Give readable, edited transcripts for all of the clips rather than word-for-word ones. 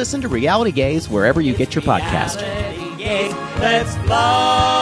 listen to Reality Gaze wherever you get your podcast. Reality Gaze, let's love.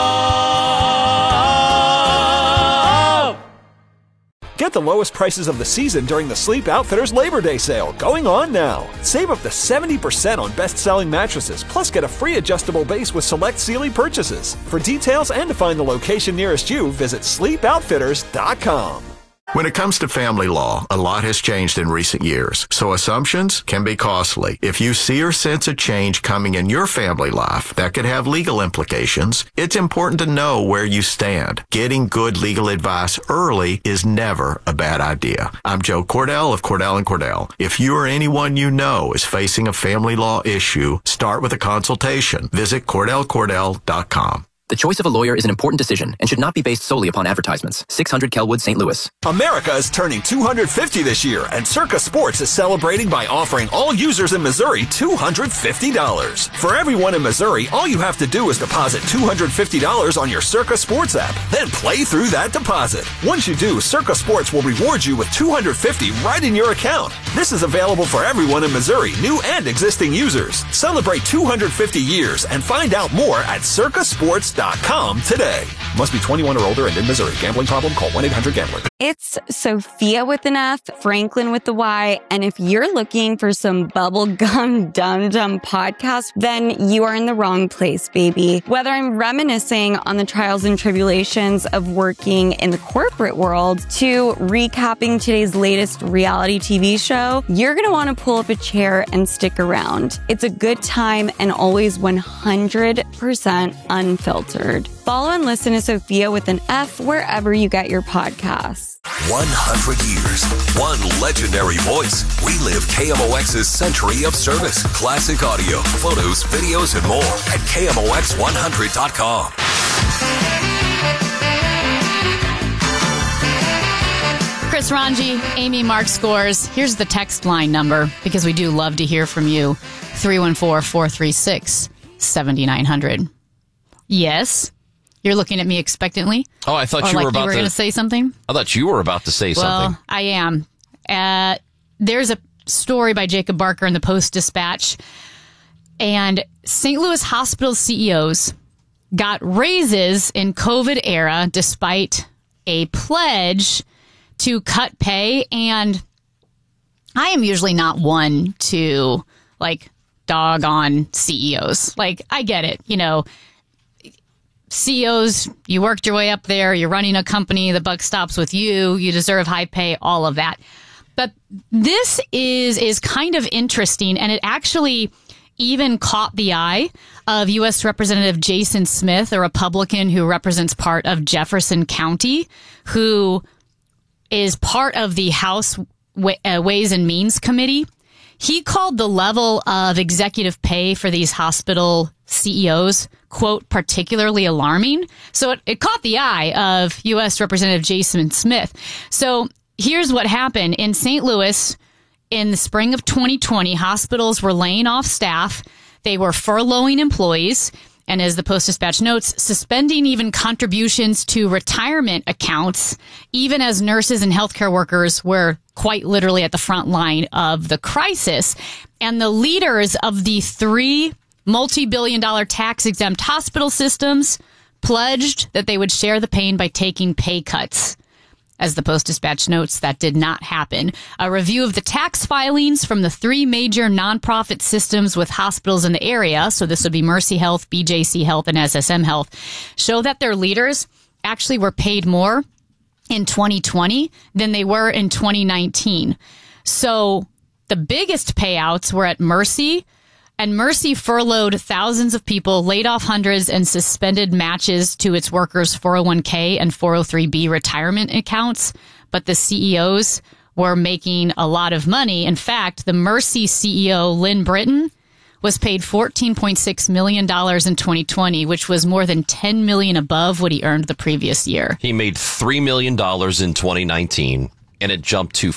Get the lowest prices of the season during the Sleep Outfitters Labor Day sale, going on now. Save up to 70% on best-selling mattresses, plus get a free adjustable base with select Sealy purchases. For details and to find the location nearest you, visit sleepoutfitters.com. When it comes to family law, a lot has changed in recent years, so assumptions can be costly. If you see or sense a change coming in your family life that could have legal implications, it's important to know where you stand. Getting good legal advice early is never a bad idea. I'm Joe Cordell of Cordell & Cordell. If you or anyone you know is facing a family law issue, start with a consultation. Visit CordellCordell.com. The choice of a lawyer is an important decision and should not be based solely upon advertisements. 600 Kelwood, St. Louis. America is turning 250 this year, and Circa Sports is celebrating by offering all users in Missouri $250. For everyone in Missouri, all you have to do is deposit $250 on your Circa Sports app, then play through that deposit. Once you do, Circa Sports will reward you with $250 right in your account. This is available for everyone in Missouri, new and existing users. Celebrate 250 years and find out more at circasports.com today. Must be 21 or older and in Missouri. Gambling problem? Call 1-800-GAMBLER. It's Sophia with an F, Franklin with the Y, and if you're looking for some bubblegum dum-dum podcast, then you are in the wrong place, baby. Whether I'm reminiscing on the trials and tribulations of working in the corporate world to recapping today's latest reality TV show, you're going to want to pull up a chair and stick around. It's a good time and always 100% unfiltered. Follow and listen to Sophia with an F wherever you get your podcasts. 100 years, one legendary voice. We live KMOX's century of service. Classic audio, photos, videos, and more at KMOX100.com. Chris Ranji, Amy Mark Scores. Here's the text line number, because we do love to hear from you. 314-436-7900. Yes? You're looking at me expectantly? Oh, I thought you were about to say something? I thought you were about to say something. Well, I am. There's a story by Jacob Barker in the Post-Dispatch, and St. Louis hospital CEOs got raises in COVID era despite a pledge to cut pay. And I am usually not one to, dog on CEOs. I get it, CEOs, you worked your way up there, you're running a company, the buck stops with you, you deserve high pay, all of that. But this is kind of interesting, and it actually even caught the eye of U.S. Representative Jason Smith, a Republican who represents part of Jefferson County, who is part of the House Ways and Means Committee. He called the level of executive pay for these hospital CEOs, quote, particularly alarming. So it caught the eye of U.S. Representative Jason Smith. So here's what happened. In St. Louis, in the spring of 2020, hospitals were laying off staff. They were furloughing employees. And as the Post-Dispatch notes, suspending even contributions to retirement accounts, even as nurses and healthcare workers were quite literally at the front line of the crisis. And the leaders of the three multi-billion-dollar tax-exempt hospital systems pledged that they would share the pain by taking pay cuts. As the Post-Dispatch notes, that did not happen. A review of the tax filings from the three major nonprofit systems with hospitals in the area, so this would be Mercy Health, BJC Health, and SSM Health, show that their leaders actually were paid more in 2020 than they were in 2019. So the biggest payouts were at Mercy, and Mercy furloughed thousands of people, laid off hundreds, and suspended matches to its workers' 401k and 403b retirement accounts. But the CEOs were making a lot of money. In fact, the Mercy CEO, Lynn Britton, was paid $14.6 million in 2020, which was more than $10 million above what he earned the previous year. He made $3 million in 2019, and it jumped to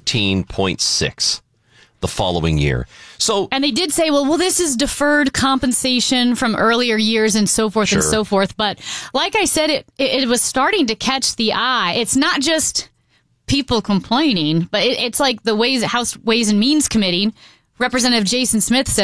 14.6 the following year. And they did say, well, this is deferred compensation from earlier years and so forth and so forth. But like I said, it was starting to catch the eye. It's not just people complaining, but it's like the House Ways and Means Committee. Representative Jason Smith said